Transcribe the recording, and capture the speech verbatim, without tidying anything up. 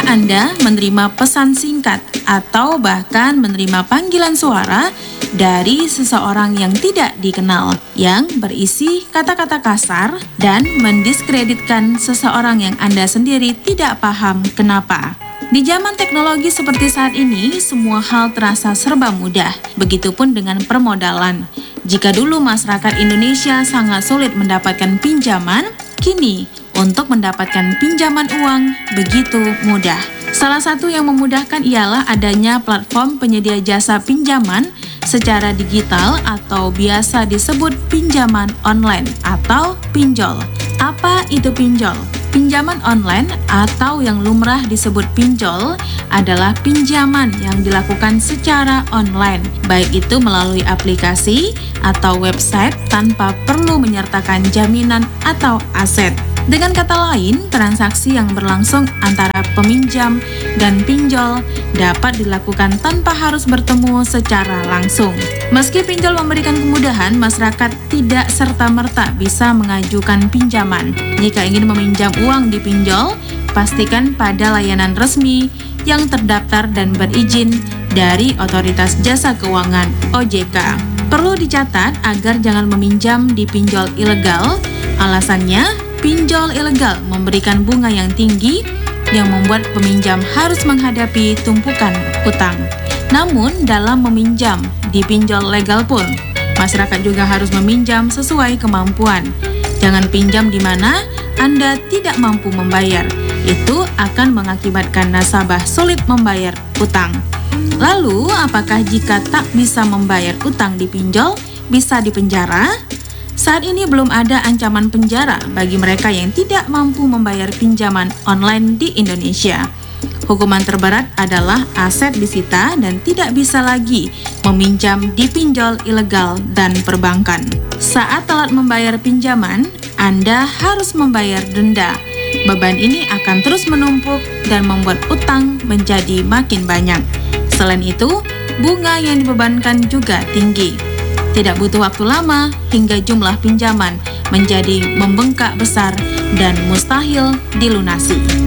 Anda menerima pesan singkat atau bahkan menerima panggilan suara dari seseorang yang tidak dikenal yang berisi kata-kata kasar dan mendiskreditkan seseorang yang Anda sendiri tidak paham kenapa. Di zaman teknologi seperti saat ini, semua hal terasa serba mudah. Begitupun dengan permodalan. Jika dulu masyarakat Indonesia sangat sulit mendapatkan pinjaman, kini untuk mendapatkan pinjaman uang begitu mudah. Salah satu yang memudahkan ialah adanya platform penyedia jasa pinjaman secara digital atau biasa disebut pinjaman online atau pinjol. Apa itu pinjol? Pinjaman online atau yang lumrah disebut pinjol adalah pinjaman yang dilakukan secara online, baik itu melalui aplikasi atau website tanpa perlu menyertakan jaminan atau aset. Dengan kata lain, transaksi yang berlangsung antara peminjam dan pinjol dapat dilakukan tanpa harus bertemu secara langsung. Meski pinjol memberikan kemudahan, masyarakat tidak serta-merta bisa mengajukan pinjaman. Jika ingin meminjam uang di pinjol, pastikan pada layanan resmi yang terdaftar dan berizin dari Otoritas Jasa Keuangan O J K. Perlu dicatat agar jangan meminjam di pinjol ilegal. Alasannya, pinjol ilegal memberikan bunga yang tinggi yang membuat peminjam harus menghadapi tumpukan utang. Namun, dalam meminjam di pinjol legal pun, masyarakat juga harus meminjam sesuai kemampuan. Jangan pinjam di mana Anda tidak mampu membayar. Itu akan mengakibatkan nasabah sulit membayar utang. Lalu, apakah jika tak bisa membayar utang di pinjol, bisa dipenjara? Saat ini belum ada ancaman penjara bagi mereka yang tidak mampu membayar pinjaman online di Indonesia. Hukuman terberat adalah aset disita dan tidak bisa lagi meminjam di pinjol ilegal dan perbankan. Saat telat membayar pinjaman, Anda harus membayar denda. Beban ini akan terus menumpuk dan membuat utang menjadi makin banyak. Selain itu, bunga yang dibebankan juga tinggi. Tidak butuh waktu lama hingga jumlah pinjaman menjadi membengkak besar dan mustahil dilunasi.